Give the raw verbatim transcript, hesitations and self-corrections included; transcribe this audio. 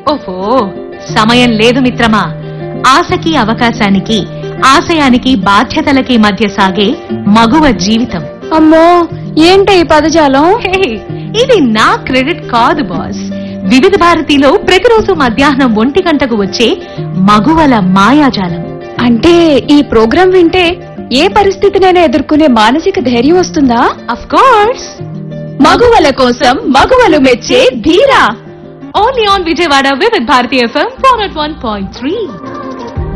ఓహో, సమయం లేదు మిత్రమా. ఆశకి అవకాశానికి, ఆశయానికి బాధ్యతలకి మధ్య సాగే మగువ జీవితం. అమ్మో, ఏంటి ఈ పదజాలం? హే, ఇది నా క్రెడిట్ కాదు బాస్. వివిధ భారతిలో ప్రతిరోజు మధ్యాహ్నం ఒంటి గంటకు వచ్చే మగువల మాయాజాలం. అంటే ఈ ప్రోగ్రాం వింటే ఏ పరిస్థితినైనా ఎదుర్కొనే మానసిక ధైర్యం వస్తుందా? Of course. మగువల కోసం మగువలు మెచ్చే ధీరా. ఓన్లీ ఆన్ విజయవాడ వివిధ Bharati FM four not one point three.